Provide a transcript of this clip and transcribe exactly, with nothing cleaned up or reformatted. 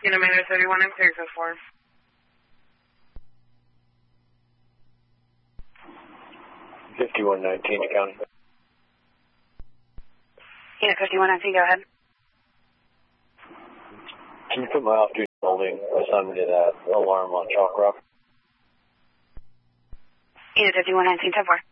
Unit Mayor thirty-one and clear code four. fifty-one nineteen to county. Unit fifty-one nineteen, go ahead. Can you put my off-duty holding assignment to that alarm on Chalk Rock? Unit fifty-one nineteen, ten four.